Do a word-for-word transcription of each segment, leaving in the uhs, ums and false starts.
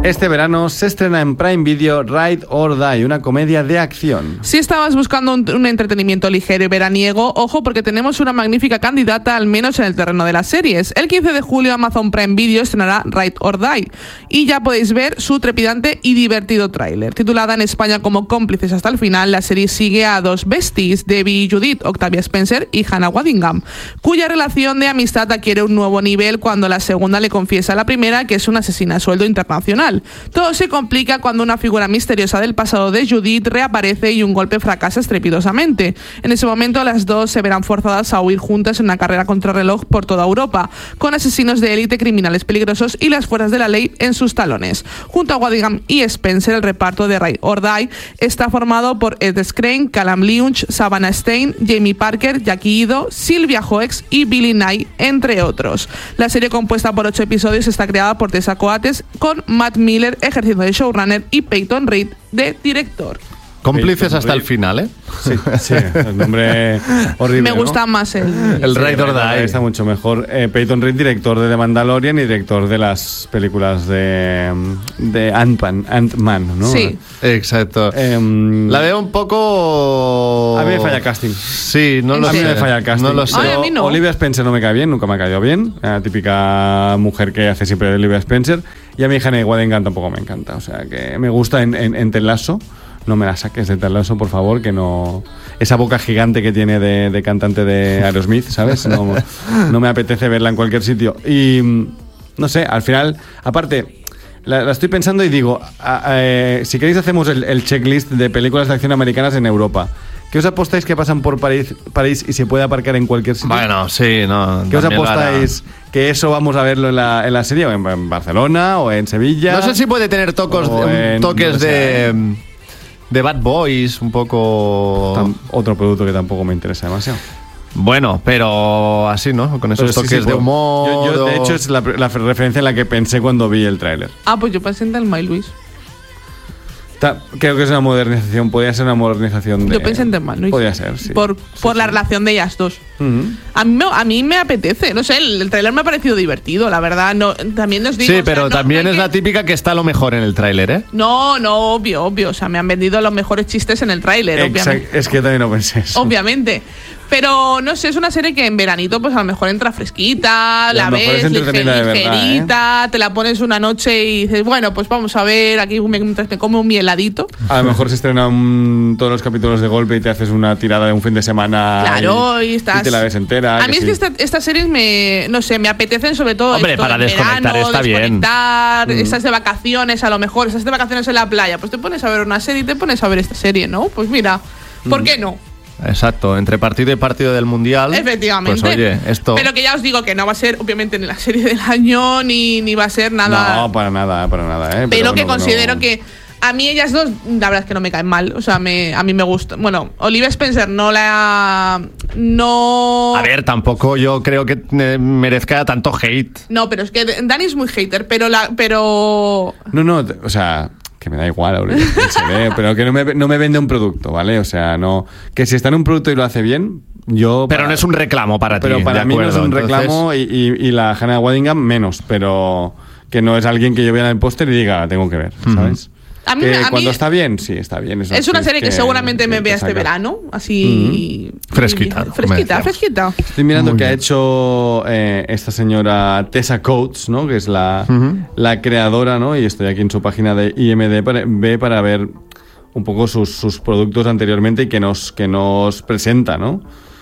Este verano se estrena en Prime Video Ride or Die, una comedia de acción. Si estabas buscando un, un entretenimiento ligero y veraniego, ojo porque tenemos una magnífica candidata, al menos en el terreno de las series. El quince de julio Amazon Prime Video estrenará Ride or Die y ya podéis ver su trepidante y divertido tráiler. Titulada en España como Cómplices hasta el final, la serie sigue a dos besties, Debbie y Judith, Octavia Spencer y Hannah Waddingham, cuya relación de amistad adquiere un nuevo nivel cuando la segunda le confiesa a la primera que es una asesina a sueldo internacional. Todo se complica cuando una figura misteriosa del pasado de Judith reaparece y un golpe fracasa estrepitosamente. En ese momento las dos se verán forzadas a huir juntas en una carrera contrarreloj por toda Europa, con asesinos de élite, criminales peligrosos y las fuerzas de la ley en sus talones. Junto a Waddingham y Spencer, el reparto de Ride or Die está formado por Ed Skrein, Callum Lynch, Savannah Stein, Jamie Parker, Jackie Ido, Sylvia Hoeks y Billy Knight, entre otros. La serie, compuesta por ocho episodios, está creada por Tessa Coates, con Matt Miller ejerciendo de showrunner y Peyton Reed de director. Cómplices hasta el final, ¿eh? Sí, sí, el nombre horrible. Me gusta ¿no? más el... El sí, Ride or Die. Está mucho mejor. Eh, Peyton Reed, director de The Mandalorian y director de las películas de, de Ant-Man, Ant-Man, ¿no? Sí. Exacto. Eh, la veo un poco... A mí me falla el casting. Sí, no lo A sé. mí me falla el casting. No lo sé. Ay, a mí no. Olivia Spencer no me cae bien, nunca me ha caído bien. La típica mujer que hace siempre de Olivia Spencer. Y a mí Hannah Waddingham tampoco me encanta. O sea, que me gusta en, en, en Ted Lasso. No me la saques de Ted Lasso, por favor, que no... Esa boca gigante que tiene de, de cantante de Aerosmith, ¿sabes? No, no me apetece verla en cualquier sitio. Y, no sé, al final... Aparte, la, la estoy pensando y digo... A, a, eh, si queréis hacemos el, el checklist de películas de acción americanas en Europa. ¿Qué os apostáis que pasan por París, París y se puede aparcar en cualquier sitio? Bueno, sí, no. ¿Qué os también apostáis que eso vamos a verlo en la, en la serie? ¿O en, en Barcelona o en Sevilla? No sé si puede tener tocos, O en- toques no sé. de... de Bad Boys, un poco... Tam- otro producto que tampoco me interesa demasiado. Bueno, pero así, ¿no? Con esos Pero sí, toques sí, de pues, humor... Yo, yo, de o- hecho, es la, la referencia en la que pensé cuando vi el tráiler. Ah, pues yo pensé en Thelma y Luis. Ta- Creo que es una modernización, podría ser una modernización de... Yo pensé en Thelma y Luis. Podría ser, sí. Por, Sí, por sí. la relación de ellas dos. Ujú. A mí, me, a mí me apetece, no sé, el, el tráiler me ha parecido divertido, la verdad. No, también os digo... Sí, o sea, pero no- también no hay es que- la típica que está lo mejor en el tráiler, ¿eh? No, no, obvio, obvio. O sea, me han vendido los mejores chistes en el tráiler, Exact- obviamente. Es que también no pensé eso. Obviamente. Pero no sé, es una serie que en veranito pues a lo mejor entra fresquita, A la lo mejor ves es entretenida de verdad, ligerita, te la pones una noche y dices, bueno, pues vamos a ver, aquí mientras me como un heladito. A lo mejor se estrenan todos los capítulos de golpe y te haces una tirada de un fin de semana. Claro, y, y estás... te la ves entera. A mí es sí. que esta- estas series me, no sé, me apetecen sobre todo Hombre, esto, para en desconectar verano, está bien. desconectar, Mm. esas de vacaciones a lo mejor, esas de vacaciones en la playa, pues te pones a ver una serie y te pones a ver esta serie, ¿no? Pues mira, ¿por Mm. qué no? Exacto, entre partido y partido del Mundial. Efectivamente. Pues oye, esto... Pero que ya os digo que no va a ser, obviamente, ni la serie del año, ni, ni va a ser nada. No, para nada, para nada. ¿eh? pero que bueno, considero no. que a mí ellas dos, la verdad es que no me caen mal. O sea, me, a mí me gusta. Bueno, Olivia Spencer no la. No. A ver, tampoco yo creo que eh, merezca tanto hate. No, pero es que Dani es muy hater, pero la. Pero. No, no, o sea, que me da igual, Aurelio, que se ve, pero que no me, no me vende un producto, ¿vale? O sea, no. Que si está en un producto y lo hace bien, yo. Pero para- no es un reclamo para ti. Pero para de mí no acuerdo, es un entonces- reclamo y, y, y la Hannah Waddingham menos, pero que no es alguien que yo vea en el póster y diga, tengo que ver, ¿sabes? A mí que me- a cuando mí- está bien, sí, está bien. Es una serie que, seguramente me vea este saca. verano. Así. Fresquita, como Fresquita, decíamos. fresquita. Estoy mirando Muy que ha bien. hecho eh, esta señora Tessa Coates, ¿no? Que es la, Ujú. la creadora, ¿no? Y estoy aquí en su página de I M D B para ver un poco sus, sus productos anteriormente y que nos, que nos presenta, ¿no?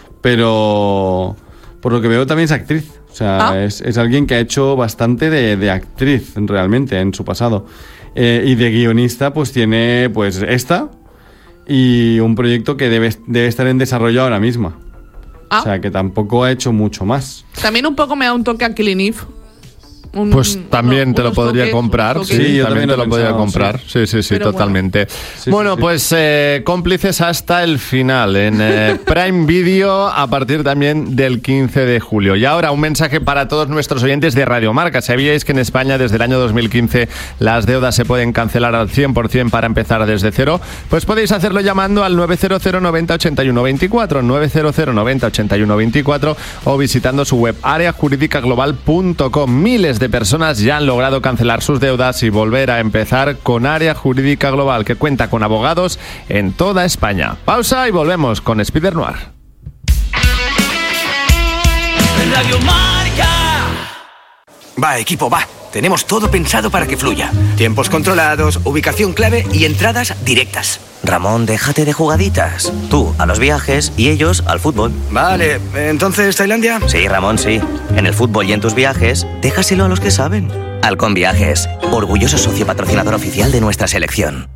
Pero por lo que veo también es actriz. O sea, Ah. es, es alguien que ha hecho bastante de, de actriz realmente en su pasado. Eh, y de guionista pues tiene pues esta y un proyecto que debe, debe estar en desarrollo ahora misma. Ah, O sea, que tampoco ha hecho mucho más. también un poco me da un toque a Killing Eve. Un- Pues también uno- te lo unos podría toques, comprar. unos Sí, toques. Sí, yo también también te lo lo podría pensaba, comprar. Sí, sí, sí, Pero bueno. totalmente. Sí, bueno, sí, sí. pues eh, cómplices hasta el final en eh, Prime Video a partir también del quince de julio. Y ahora un mensaje para todos nuestros oyentes de Radio Marca. ¿Sabíais que en España desde el año dos mil quince las deudas se pueden cancelar al cien por ciento para empezar desde cero? Pues podéis hacerlo llamando al nueve cero cero noventa ochenta y uno veinticuatro, nueve cero cero noventa ochenta y uno veinticuatro o visitando su web área jurídica global punto com. Miles de de personas ya han logrado cancelar sus deudas y volver a empezar con Área Jurídica Global, que cuenta con abogados en toda España. Pausa y volvemos con Spider Noir. Radio Marca. Va, equipo, va. Tenemos todo pensado para que fluya. Tiempos controlados, ubicación clave y entradas directas. Ramón, déjate de jugaditas. Tú a los viajes y ellos al fútbol. Vale, ¿entonces Tailandia? Sí, Ramón, sí. En el fútbol y en tus viajes, déjaselo a los que saben. Halcón Viajes, orgulloso socio patrocinador oficial de nuestra selección.